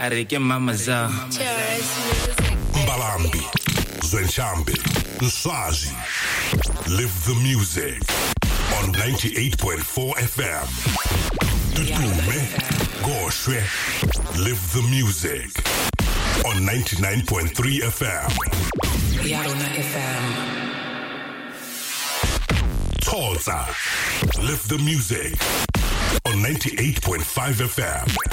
Gare ke mama za. Mbalambi, Zwenshambi, Nswazi. Live the music on 98.4 FM. Tutume, Goshwe. Live the music on 99.3 FM. Yarona FM. Tulsa. Live the music on 98.5 FM.